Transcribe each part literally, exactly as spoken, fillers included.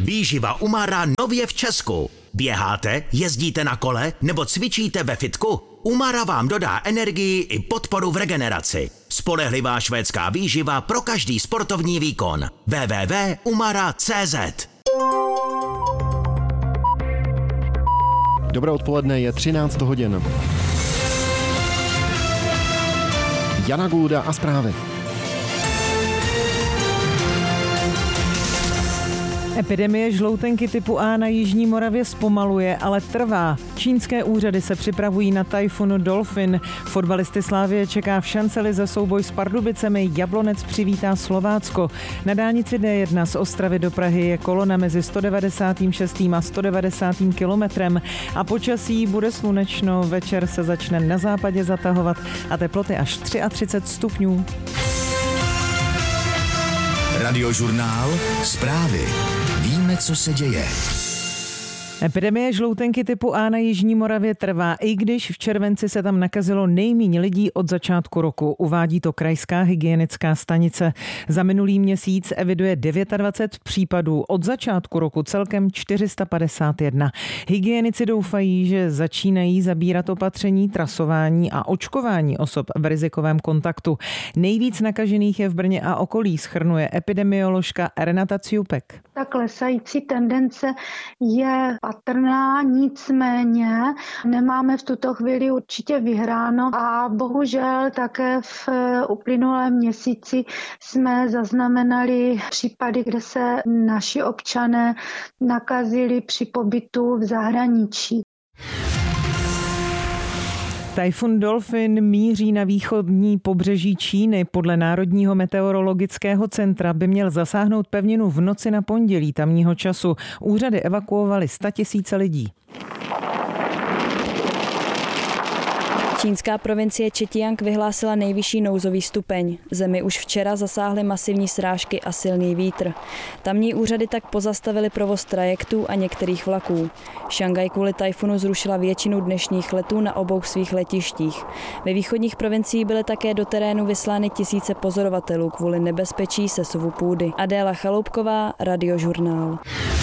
Výživa Umara nově v Česku. Běháte, jezdíte na kole nebo cvičíte ve fitku? Umara vám dodá energii i podporu v regeneraci. Spolehlivá švédská výživa pro každý sportovní výkon. w w w tečka umara tečka c z. Dobré odpoledne, je třináct hodin. Jana Gulda a zprávy. Epidemie žloutenky typu A na jižní Moravě zpomaluje, ale trvá. Čínské úřady se připravují na tajfun Dolphin. Fotbalisty Slavie čeká v šancelize souboj s Pardubicemi. Jablonec přivítá Slovácko. Na dálnici D jedna z Ostravy do Prahy je kolona mezi sto devadesát šest a sto devadesát kilometrem. A počasí bude slunečno, večer se začne na západě zatahovat a teploty až třicet tři stupňů. Radiožurnál Zprávy. Víme, co se děje. Epidemie žloutenky typu A na jižní Moravě trvá, i když v červenci se tam nakazilo nejméně lidí od začátku roku. Uvádí to krajská hygienická stanice. Za minulý měsíc eviduje dvacet devět případů, od začátku roku celkem čtyři sta padesát jedna. Hygienici doufají, že začínají zabírat opatření, trasování a očkování osob v rizikovém kontaktu. Nejvíc nakažených je v Brně a okolí, shrnuje epidemioložka Renata Ciupek. Ta klesající tendence je patrná, nicméně nemáme v tuto chvíli určitě vyhráno a bohužel také v uplynulém měsíci jsme zaznamenali případy, kde se naši občané nakazili při pobytu v zahraničí. Tajfun Dolphin míří na východní pobřeží Číny. Podle Národního meteorologického centra by měl zasáhnout pevninu v noci na pondělí tamního času. Úřady evakuovaly statisíce lidí. Čínská provincie Čeťiang vyhlásila nejvyšší nouzový stupeň. Zemi už včera zasáhly masivní srážky a silný vítr. Tamní úřady tak pozastavily provoz trajektů a některých vlaků. Šangaj kvůli tajfunu zrušila většinu dnešních letů na obou svých letištích. Ve východních provinciích byly také do terénu vyslány tisíce pozorovatelů kvůli nebezpečí sesuvu půdy. Adéla Chaloupková, Radiožurnál.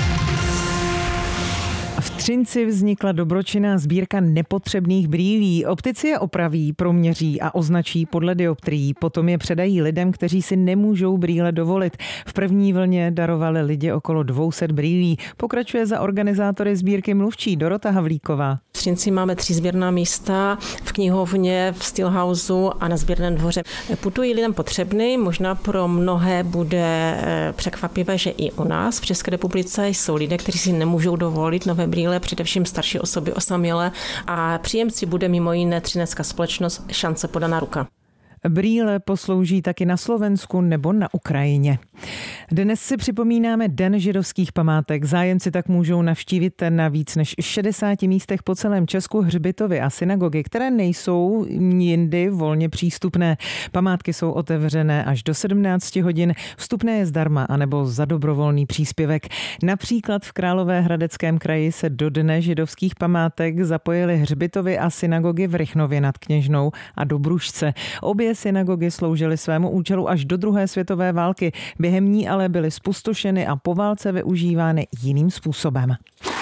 V Třinci vznikla dobročinná sbírka nepotřebných brýlí. Optici je opraví, proměří a označí podle dioptrií. Potom je předají lidem, kteří si nemůžou brýle dovolit. V první vlně darovali lidi okolo dvě stě brýlí. Pokračuje za organizátory sbírky mluvčí Dorota Havlíková. V Třinci máme tři sběrná místa, v knihovně, v Stillhouseu a na sběrném dvoře. Putují lidem potřebný, možná pro mnohé bude překvapivé, že i u nás v České republice jsou lidé, kteří si nemůžou dovolit nové brýle, především starší osoby osamělé a příjemci bude mimo jiné třinecká společnost Šance podaná ruka. Brýle poslouží taky na Slovensku nebo na Ukrajině. Dnes si připomínáme Den židovských památek. Zájemci tak můžou navštívit na víc než šedesáti místech po celém Česku hřbitovy a synagogy, které nejsou jindy volně přístupné. Památky jsou otevřené až do sedmnácti hodin. Vstupné je zdarma anebo za dobrovolný příspěvek. Například v Královéhradeckém kraji se do Dne židovských památek zapojily hřbitovy a synagogy v Rychnově nad Kněžnou a Dobrušce. Obě synagogy sloužily svému účelu až do druhé světové války. Během ní ale byly zpustošeny a po válce využívány jiným způsobem.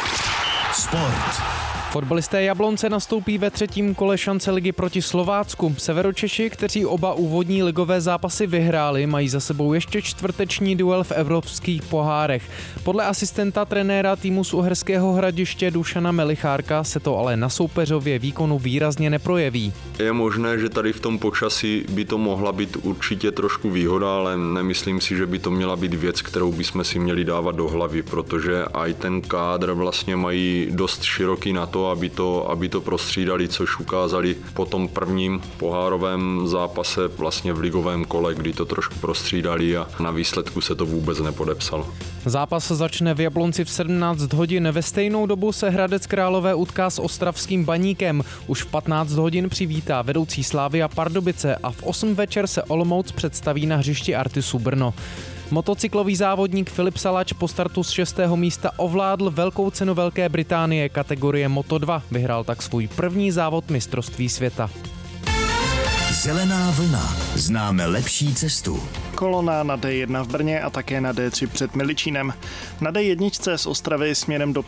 Sport. Fotbalisté Jablonce nastoupí ve třetím kole šance ligy proti Slovácku. Severočeši, kteří oba úvodní ligové zápasy vyhráli, mají za sebou ještě čtvrteční duel v evropských pohárech. Podle asistenta trenéra týmu z Uherského Hradiště Dušana Melichárka se to ale na soupeřově výkonu výrazně neprojeví. Je možné, že tady v tom počasí by to mohla být určitě trošku výhoda, ale nemyslím si, že by to měla být věc, kterou bychom si měli dávat do hlavy, protože i ten kádr vlastně mají dost široký na to, aby to, aby to prostřídali, což ukázali po tom prvním pohárovém zápase vlastně v ligovém kole, kdy to trošku prostřídali a na výsledku se to vůbec nepodepsalo. Zápas začne v Jablonci v sedmnáct hodin. Ve stejnou dobu se Hradec Králové utká s ostravským Baníkem. Už v patnáct hodin přivítá vedoucí Slavia Pardubice a v osm večer se Olomouc představí na hřišti Artisu Brno. Motocyklový závodník Filip Salač po startu z šestého místa ovládl velkou cenu Velké Británie kategorie Moto dva. Vyhrál tak svůj první závod mistrovství světa. Zelená vlna. Známe lepší cestu. Kolona na D jedna v Brně a také na D tři před Miličínem. Na D jedna z Ostravy směrem do